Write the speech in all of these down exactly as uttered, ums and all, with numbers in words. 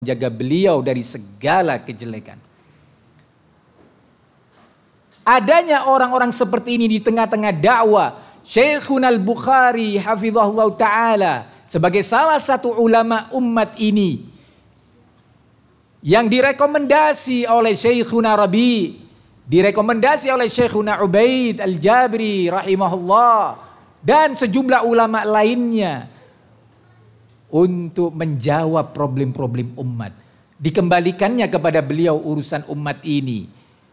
jaga beliau dari segala kejelekan. Adanya orang-orang seperti ini di tengah-tengah dakwah Syekhuna Al-Bukhari hafizahullah ta'ala sebagai salah satu ulama umat ini yang direkomendasi oleh Syekhuna Rabi, direkomendasi oleh Syekhuna Ubaid Al-Jabri rahimahullah dan sejumlah ulama lainnya untuk menjawab problem-problem umat. Dikembalikannya kepada beliau urusan umat ini.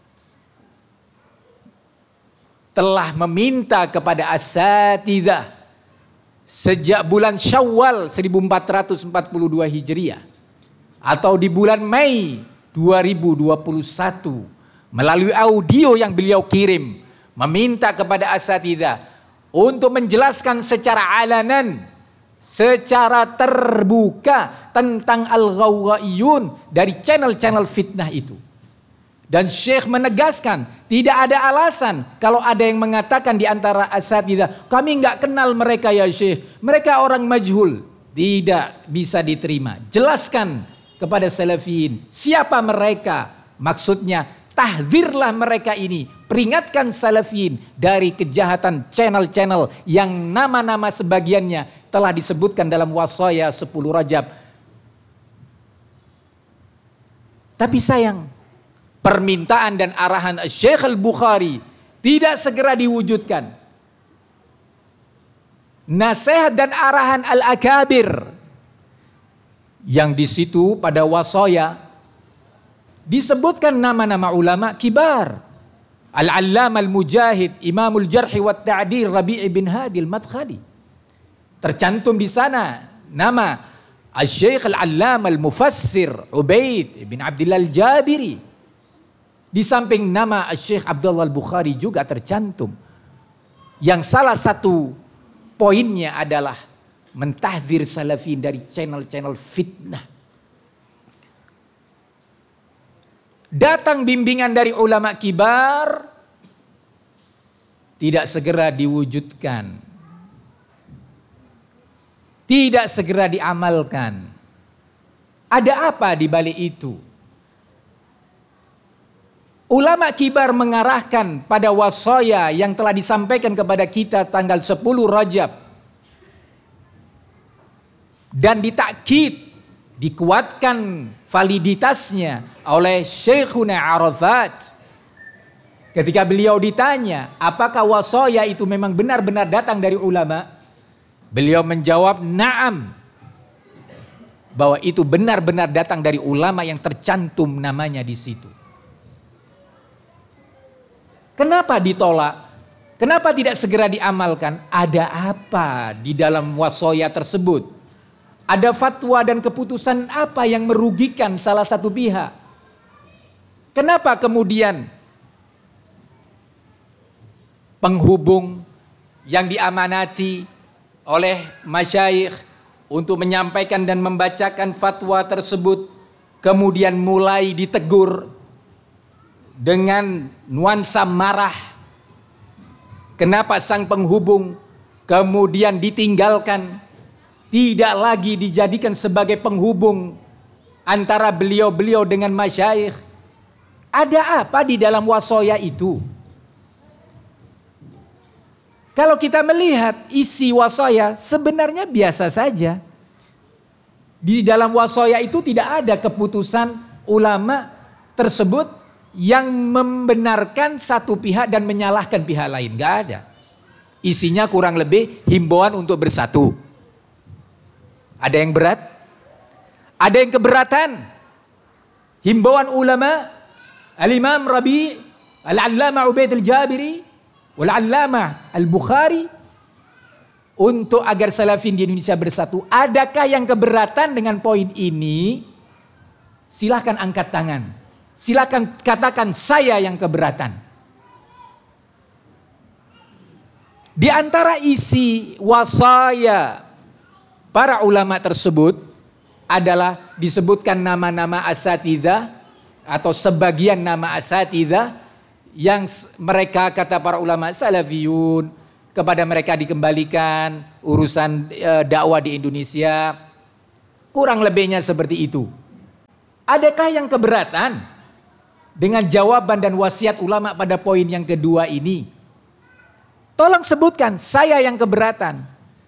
Telah meminta kepada asatidzah sejak bulan Syawal seribu empat ratus empat puluh dua Hijriah atau di bulan Mei dua ribu dua puluh satu melalui audio yang beliau kirim meminta kepada asatidzah untuk menjelaskan secara alanan, secara terbuka tentang al-ghawwaiyun dari channel-channel fitnah itu. Dan Syekh menegaskan, tidak ada alasan kalau ada yang mengatakan di antara asatidzah, kami enggak kenal mereka ya Syekh, mereka orang majhul. Tidak bisa diterima. Jelaskan kepada salafiyin siapa mereka. Maksudnya, tahdzirlah mereka ini, peringatkan salafiyin dari kejahatan channel-channel yang nama-nama sebagiannya telah disebutkan dalam wasaya sepuluh Rajab. Tapi sayang, permintaan dan arahan Syekh Al-Bukhari tidak segera diwujudkan. Nasihat dan arahan Al-Akabir yang di situ pada wasaya disebutkan nama-nama ulama kibar. Al-Allamah Al-Mujahid, Imamul Jarhi wa Ta'dil Rabi' bin Hadi Al-Madkhali. Tercantum di sana nama Al-Syekh Al-Allamah Al-Mufassir Ubaid bin Abdillah Al-Jabiri. Di samping nama Syekh Abdullah Al-Bukhari juga tercantum. Yang salah satu poinnya adalah mentahdzir salafin dari channel-channel fitnah. Datang bimbingan dari ulama kibar, tidak segera diwujudkan, tidak segera diamalkan. Ada apa di balik itu? Ulama kibar mengarahkan pada wasaya yang telah disampaikan kepada kita tanggal sepuluh Rajab dan ditakkid, dikuatkan validitasnya oleh Syekhuna Arafat. Ketika beliau ditanya, apakah wasaya itu memang benar-benar datang dari ulama? Beliau menjawab, na'am. Bahwa itu benar-benar datang dari ulama yang tercantum namanya di situ. Kenapa ditolak? Kenapa tidak segera diamalkan? Ada apa di dalam wasaya tersebut? Ada fatwa dan keputusan apa yang merugikan salah satu pihak? Kenapa kemudian penghubung yang diamanati oleh masyayikh untuk menyampaikan dan membacakan fatwa tersebut kemudian mulai ditegur dengan nuansa marah? Kenapa sang penghubung kemudian ditinggalkan, tidak lagi dijadikan sebagai penghubung antara beliau-beliau dengan masyayikh? Ada apa di dalam wasaya itu? Kalau kita melihat isi wasaya sebenarnya biasa saja. Di dalam wasaya itu tidak ada keputusan ulama tersebut yang membenarkan satu pihak dan menyalahkan pihak lain. Gak ada. Isinya kurang lebih himbauan untuk bersatu. Ada yang berat? Ada yang keberatan? Himbauan ulama Al-Imam Rabi, Al-Allamah Ubaid Al-Jabiri, Wal-Allamah Al-Bukhari untuk agar salafin di Indonesia bersatu. Adakah yang keberatan dengan poin ini? Silahkan angkat tangan. Silakan katakan saya yang keberatan. Di antara isi wasaya para ulama tersebut adalah disebutkan nama-nama asatidzah atau sebagian nama asatidzah yang mereka kata para ulama salafiyun kepada mereka dikembalikan urusan e, dakwah di Indonesia. Kurang lebihnya seperti itu. Adakah yang keberatan dengan jawaban dan wasiat ulama pada poin yang kedua ini? Tolong sebutkan, saya yang keberatan.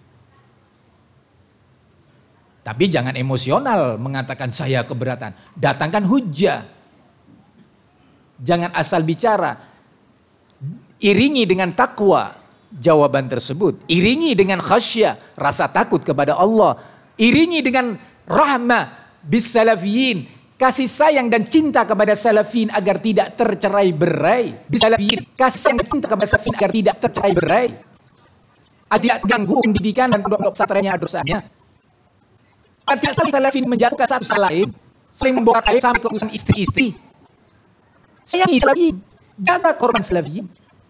Tapi jangan emosional mengatakan saya keberatan. Datangkan hujjah. Jangan asal bicara. Iringi dengan takwa jawaban tersebut. Iringi dengan khasyah, rasa takut kepada Allah. Iringi dengan rahmah bis salafiyin, kasih sayang dan cinta kepada salafiyin agar tidak tercerai berai. Bis salafiyin, kasih sayang dan cinta kepada salafiyin agar tidak tercerai berai. Tidak ganggu pendidikan dan pondok pesantrennya dosanya. Tidak saling salafiyin menjatuhkan satu sama lain, saling membongkar aib sampai ke urusan istri-istri. Sayangi salafiyin, jaga korban salafiyin.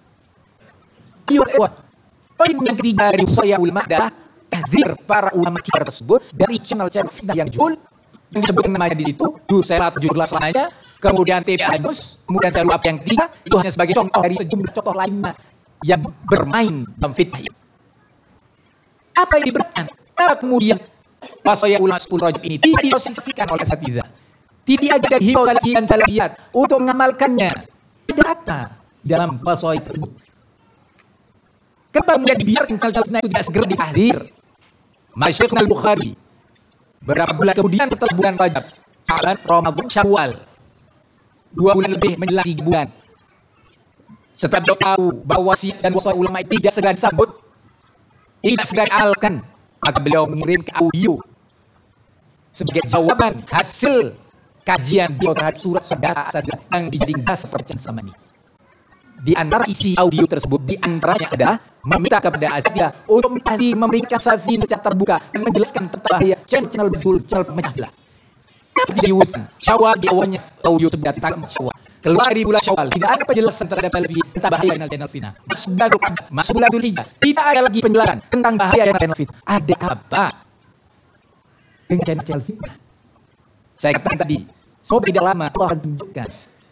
Poin yang ketiga dari saya ulama adalah tahdzir para ulama kita tersebut dari channel-channel fitnah yang jul yang disebutkan namanya di situ, jul saya jul selamanya, kemudian T V News, kemudian channel apa yang ketiga itu hanya sebagai contoh dari sejumlah contoh lainnya yang bermain dalam fitnah. Apa yang diberatkan? Apa kemudian wasaya ulama sepuluh Rajab ini tidak disosialisasikan oleh asatidzah, tidak diajar himbau dan salafiyat untuk mengamalkannya? Ada apa dalam wasaya tersebut? Kenapa kemudian dibiarkan channel-channel itu tidak segera ditahdzir? Masyayikh Al-Bukhari beberapa bulan kemudian setelah bulan Rajab, Sya'ban, Ramadan, Syawal, dua bulan lebih menjelang tiga bulan, setelah beliau tahu bahwa wasiat dan wasaya ulama itu tidak segera disambut, tidak segera diamalkan, maka beliau mengirim ke audio sebagai jawaban hasil kajian beliau terhadap surat Sadaqah Asatidzah yang dijadikan bahasa percakapan selama ini. Di antara isi audio tersebut, di antaranya adalah meminta kepada asatidzah untuk mentahdzir, memberikan salafiyin secara terbuka dan menjelaskan tentang bahaya channel betul, channel pemecah belah. Kenapa tidak diwujudkan? Syawal di awalnya audio sebenarnya tentang Syawal. Keluar di bulan Syawal, tidak ada penjelasan terhadap salafiyin tentang bahaya channel fitnah. Masuk bulan Dzulqa'dah, masuk bulan Dzulhijjah, tidak ada lagi penjelasan tentang bahaya channel fitnah. Ada apa dengan channel fitnah? Saya katakan tadi, semoga tidak lama Allah akan tunjukkan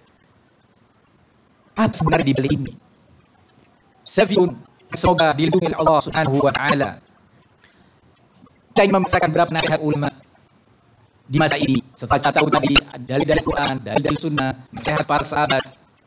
apa sebenarnya di balik ini. Salafiyun, semoga dilindungi oleh Allah Subhanahu wa taala. Kita ingin membacakan beberapa nasihat ulama di masa ini. Setelah kita tahu tadi dari dari Quran, dari dari Sunnah, nasihat para sahabat,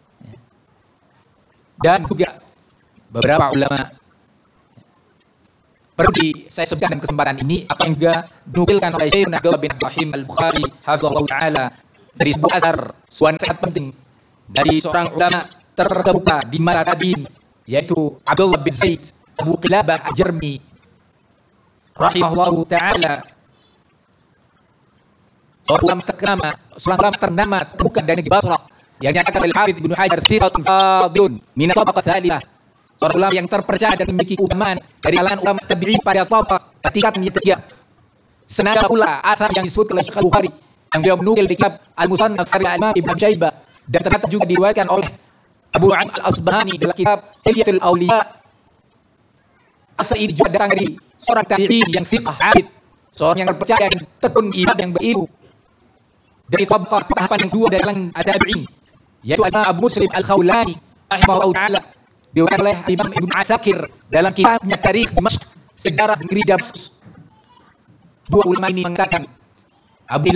dan juga beberapa ulama. Perlu di, saya sebutkan dalam kesempatan ini apa yang juga dinukilkan oleh Syekh Abdullah bin Ibrahim Al-Bukhari hafizahullah taala dari sebuah athar, sebuah nasihat penting dari seorang ulama terkemuka di masa tabi'in, yaitu Abdullah bin Zaid Abu Qilabah Al-Jarmi rahimahullahu taala, seorang ulama ternama, seorang ulama ternama terkemuka dari negeri Basrah yang nyatakan oleh Hafidz Ibnu Hajar thiqatun fadilun min tabaqah tsalitsah, seorang ulama yang terpercaya dan memiliki keutamaan dari kalangan ulama tabi'in pada tabaqah tingkat yang ketiga. Senada pula asar yang disebutkan oleh Syekh Al-Bukhari yang beliau menukil di kitab Al-Musannaf karya Imam Ibnu Syaibah, dan ternyata juga diriwayatkan oleh Abu Nu'aim Al-Asbahani dalam kitab Hilyatul Auliya. Asar ini juga datang dari seorang tabi'in yang thiqah abid, seorang yang terpercaya dan tekun ibadah yang berilmu, dari tabaqah tahapan yang dua dari kalangan tabi'in, yaitu Abu Muslim Al-Khawlani rahimahullahu taala, diriwayatkan oleh Imam Ibnu Asakir dalam kitabnya Tarikh Dimashq, sejarah negeri Damaskus. Dua ulama ini mengatakan Abu